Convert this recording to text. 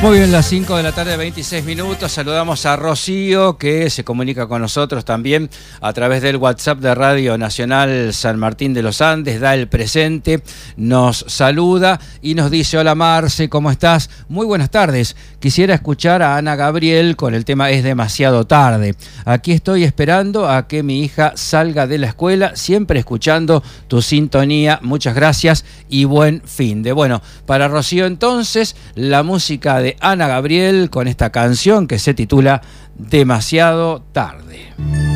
Muy bien, las 5 de la tarde, 26 minutos. Saludamos a Rocío, que se comunica con nosotros también a través del WhatsApp de Radio Nacional San Martín de los Andes. Da el presente, nos saluda y nos dice: hola Marce, ¿cómo estás? Muy buenas tardes. Quisiera escuchar a Ana Gabriel con el tema Es demasiado tarde. Aquí estoy esperando a que mi hija salga de la escuela, siempre escuchando tu sintonía. Muchas gracias y buen fin de. Bueno, para Rocío entonces, la música de Ana Gabriel con esta canción que se titula Demasiado tarde.